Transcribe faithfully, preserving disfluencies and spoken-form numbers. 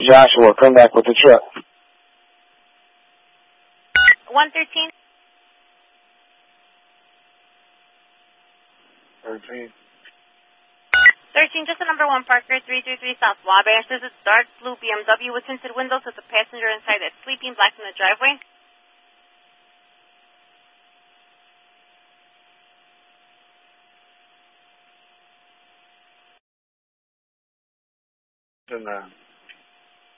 Joshua, come back with the truck. one thirteen. thirteen. thirteen, just a number one Parker, three three three South Wabash. This is a dark blue B M W with tinted windows with a passenger inside that's sleeping, black in the driveway. And, uh,